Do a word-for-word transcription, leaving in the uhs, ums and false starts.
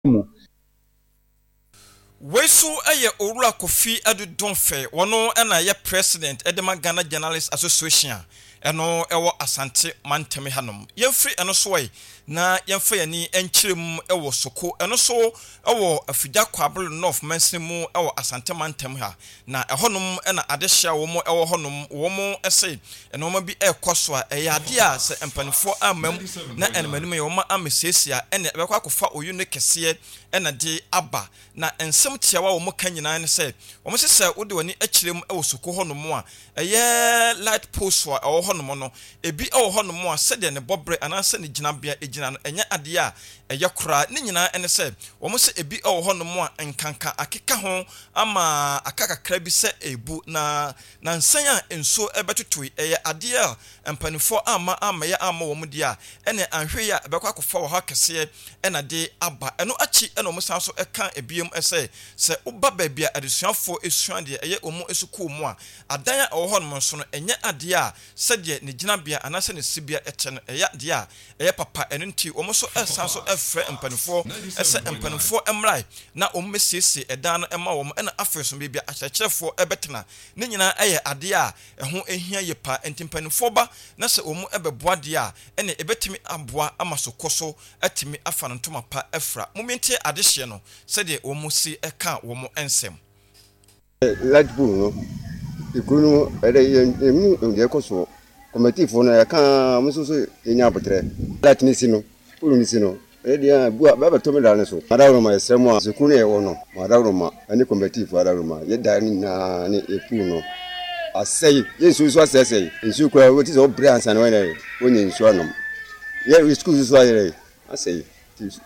mu Wesu eye Owura Kofi Adudonfe wono na ye president Edema Ghana Journalists Association eno ewo Asante Manteme hanom yemfiri eno so wai na yemfa yani enkyirem ewo Soko eno so ewo Afidja Kwabro North Mansimu ewo Asante Manteme ha na ehonom na adehya wo mo ewo honom wo mo ese eno ma bi ekoso a eyade a se empanifo amam na enmanim ye wo ma amesesia ene ebekwa kofa oyu ne kese ena de aba na ensem tiawa wo mo kanyina ne se wo mo sese wode wani akyirem ewo Soko honom a eye light post wa ewo honom no ebi ewo honom a se de ne bobre ananse ne ginabia egina no enya ade a eye kora ne nyina ene se wo mo se ebi ewo honom a enkanka akeka ho ama akaka kra bi se ebu na na nsan a enso ebetoto eye ade a empanifo ama ama ya ama wo mo dia ene anhwe ya ebekwa akofa wo ha kese ena de aba eno achi ena mo sanso eka ebiem ese se uba babia adesuafo esuan de eye omo esuku mu a adan a wo honom so no enye ade a sede ne ginabia anase ne sibia eche no eye ade a eye papa eno nti omo so esanso efre empanifo ese empanifo emrai na omo mesiesie edan no ema wo ena afeso bibia akyerkyerefo ebetena ne nyina eye ade a eho ehia yepa entimpanifo ba na se omo ebeboa de a ene ebetimi aboa amasoko so atimi afa no ntoma pa efra momentie adehye no sede omo si eka wo mo ensem ladbu no ikunu ere emu nge koso committee fo no eka mususu enya abotre latini no pulu ni no e dia bua baba to me dane so madawro ma esremu a sekunu e wo no madawro ma ani committee fo adawro ma ye da ni na ni epu no asai yesu so asai yesu kwa woti so bre ansa no we onye nsu anom ye school so ayere asai